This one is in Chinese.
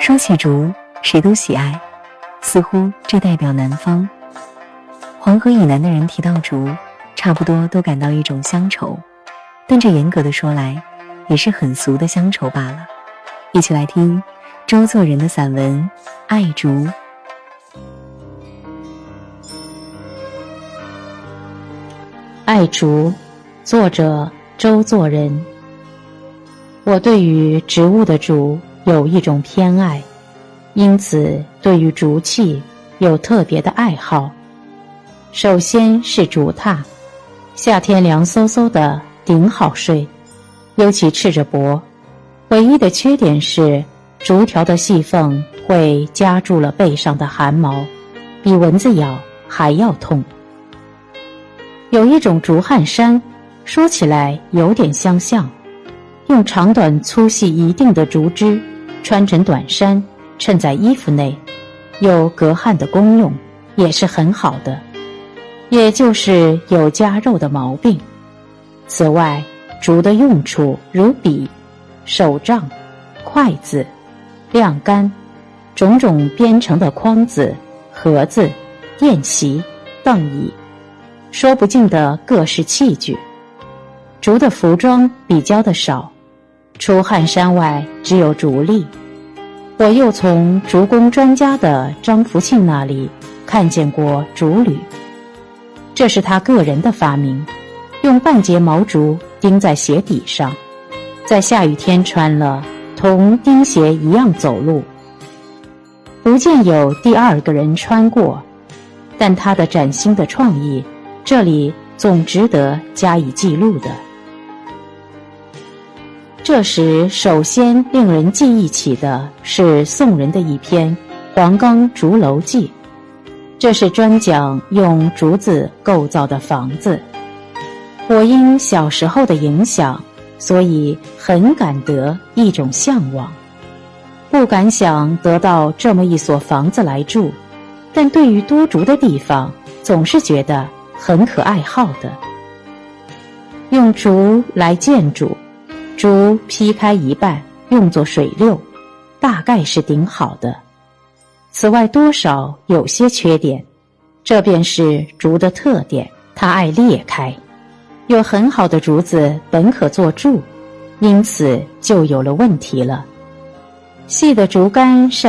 说起竹，谁都喜爱，似乎这代表南方。黄河以南的人提到竹，差不多都感到一种乡愁，但这严格的说来，也是很俗的乡愁罢了。一起来听周作人的散文《爱竹》。 爱竹，作者周作人。我对于植物的竹有一种偏爱，因此对于竹器有特别的爱好。首先是竹榻，夏天凉飕飕的顶好睡，尤其赤着脖，唯一的缺点是竹条的细缝会夹住了背上的汗毛，比蚊子咬还要痛。有一种竹汗衫，说起来有点相像，用长短粗细一定的竹枝穿成短衫，衬在衣服内，有隔汗的功用，也是很好的，也就是有夹肉的毛病。此外，竹的用处如笔、手杖、筷子、晾竿、种种编成的筐子、盒子、宴席、凳椅，说不尽的各式器具。竹的服装比较的少，除汗衫外只有竹笠。我又从竹工专家的张福庆那里看见过竹履，这是他个人的发明，用半截毛竹钉在鞋底上，在下雨天穿了，同钉鞋一样走路。不见有第二个人穿过，但他的崭新的创意，这里总值得加以记录的。这时首先令人记忆起的是宋人的一篇《黄冈竹楼记》，这是专讲用竹子构造的房子。我因小时候的影响，所以很感得一种向往，不敢想得到这么一所房子来住，但对于多竹的地方总是觉得很可爱好的。用竹来建筑，竹劈开一半用作水溜，大概是顶好的。此外多少有些缺点，这便是竹的特点，它爱裂开。有很好的竹子本可做柱，因此就有了问题了。细的竹竿